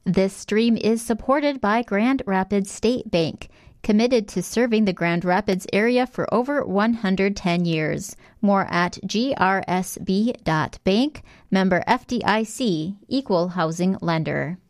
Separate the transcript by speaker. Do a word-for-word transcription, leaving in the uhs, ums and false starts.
Speaker 1: This stream is supported by Grand Rapids State Bank, committed to serving the Grand Rapids area for over one hundred ten years. More at g r s b dot bank, member F D I C, equal housing lender.